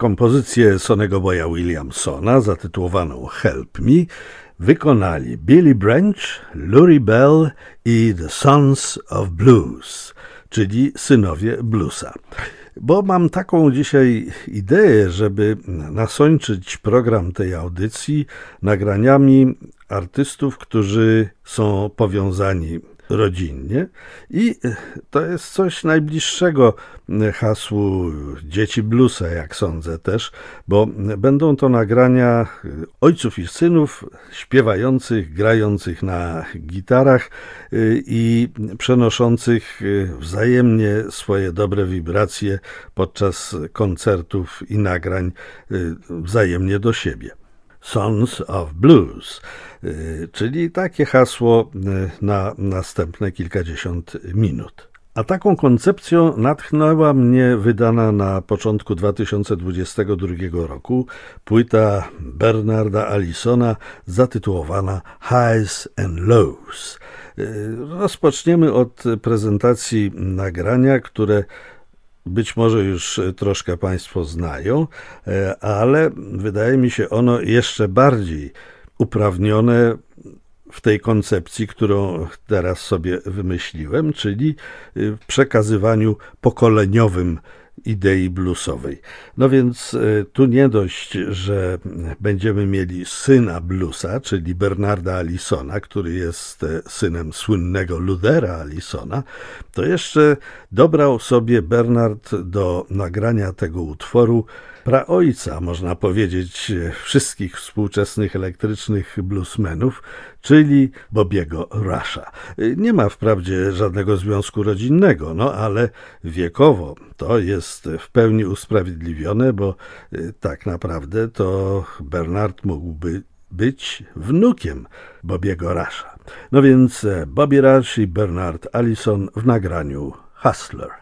Kompozycję Sonny'ego Boya Williamsona zatytułowaną Help Me wykonali Billy Branch, Lurie Bell i The Sons of Blues, czyli synowie bluesa. Bo mam taką dzisiaj ideę, żeby nasączyć program tej audycji nagraniami artystów, którzy są powiązani rodzinnie i to jest coś najbliższego hasłu Dzieci Bluesa, jak sądzę też, bo będą to nagrania ojców i synów śpiewających, grających na gitarach i przenoszących wzajemnie swoje dobre wibracje podczas koncertów i nagrań wzajemnie do siebie. Sons of Blues, czyli takie hasło na następne kilkadziesiąt minut. A taką koncepcją natchnęła mnie wydana na początku 2022 roku płyta Bernarda Allisona zatytułowana Highs and Lows. Rozpoczniemy od prezentacji nagrania, które być może już troszkę Państwo znają, ale wydaje mi się ono jeszcze bardziej uprawnione w tej koncepcji, którą teraz sobie wymyśliłem, czyli w przekazywaniu pokoleniowym idei bluesowej. No więc tu nie dość, że będziemy mieli syna bluesa, czyli Bernarda Allisona, który jest synem słynnego Luthera Allisona, to jeszcze dobrał sobie Bernard do nagrania tego utworu praojca, można powiedzieć, wszystkich współczesnych elektrycznych bluesmenów, czyli Bobiego Rusha. Nie ma wprawdzie żadnego związku rodzinnego, no ale wiekowo to jest w pełni usprawiedliwione, bo tak naprawdę to Bernard mógłby być wnukiem Bobiego Rusha. No więc Bobby Rush i Bernard Allison w nagraniu Hustler.